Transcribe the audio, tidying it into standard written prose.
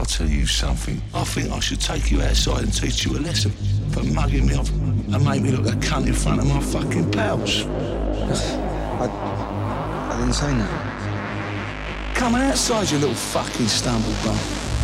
tell you something. I think I should take you outside and teach you a lesson for mugging me off and make me look a cunt in front of my fucking pals. I didn't say that. Come on outside, you little fucking stumble bum.